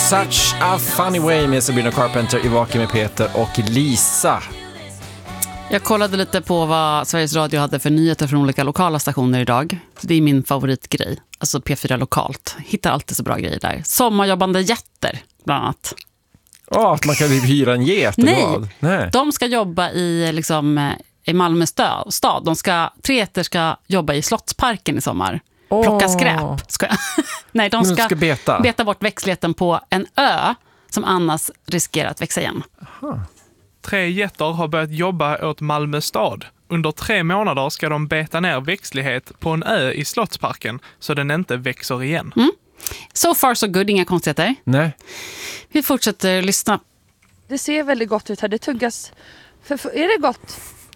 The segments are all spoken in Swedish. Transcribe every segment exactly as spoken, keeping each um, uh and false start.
Such a funny way med Sabrina Carpenter, i Vaken med Peter och Lisa. Jag kollade lite på vad Sveriges Radio hade för nyheter från olika lokala stationer idag. Det är min favoritgrej. Alltså P fyra lokalt. Hittar alltid så bra grejer där. Sommarjobbande jätter, bland annat. Ja, oh, att man kan hyra en get. Nej, vad? Nej, de ska jobba i, liksom, i Malmö stad. De ska, tre jätter ska jobba i Slottsparken i sommar. Oh. Plocka skräp. Ska jag. Nej, de ska, de ska beta. beta bort växtligheten på en ö som annars riskerar att växa igen. Aha. Tre jätter har börjat jobba åt Malmö stad. Under tre månader ska de beta ner växtlighet på en ö i Slottsparken så den inte växer igen. Mm. So far so good, inga konstigheter. Nej. Vi fortsätter lyssna. Det ser väldigt gott ut här. Det tuggas. För, för, är det gott?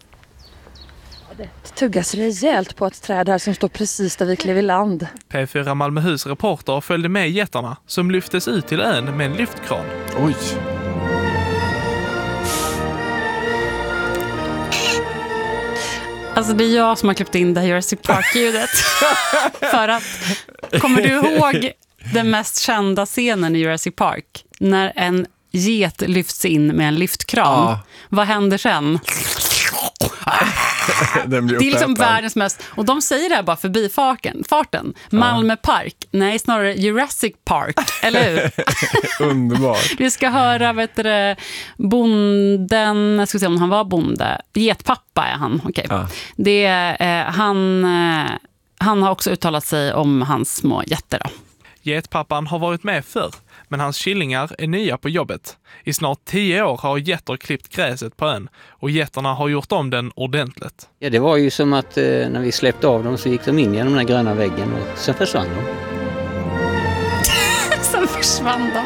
Det tuggas rejält på ett träd här som står precis där vi klev i land. P fyra Malmöhus reporter följde med jättarna som lyftes ut till ön med en lyftkran. Oj. Alltså det är jag som har klippt in det Jurassic Park-ljudet. För att, kommer du ihåg den mest kända scenen i Jurassic Park? När en get lyfts in med en lyftkran. Ja. Vad händer sen? Det är liksom världens mest... Och de säger det här bara förbi farten. farten. Malmö Park. Nej, snarare Jurassic Park. Eller hur? Underbart. Vi ska höra, vet du, bonden... Jag ska se om han var bonde. Getpappa är han. Okej. Okay. Ja. Det är... Eh, han, eh, han har också uttalat sig om hans små jätter då. Getpappan har varit med förr, men hans killingar är nya på jobbet. I snart tio år har getter klippt gräset på ön och getterna har gjort om den ordentligt. Ja, det var ju som att eh, när vi släppte av dem så gick de in genom den gröna väggen och sen försvann de. Sen försvann de.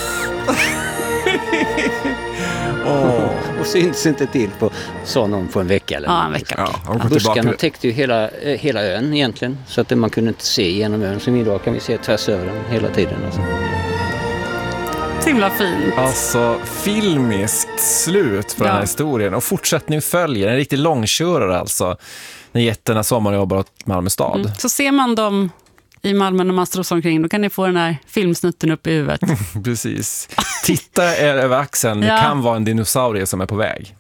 Oh. Och syntes inte till på, sa någon, på en vecka eller ja, en vecka. Ja, buskarna täckte ju hela, eh, hela ön egentligen, så att man kunde inte se genom ön. Som idag kan vi se tvärs över den hela tiden. Alltså. Så himla fint. Alltså filmiskt slut för ja. den här historien. Och fortsättning följer, en riktig långkörare alltså. När jätterna sommarjobbar åt Malmö stad. Mm. Så ser man dem i Malmö när man strosar omkring, då kan ni få den här filmsnutten upp i huvudet. Precis. Titta er över axeln, det ja. kan vara en dinosaurie som är på väg.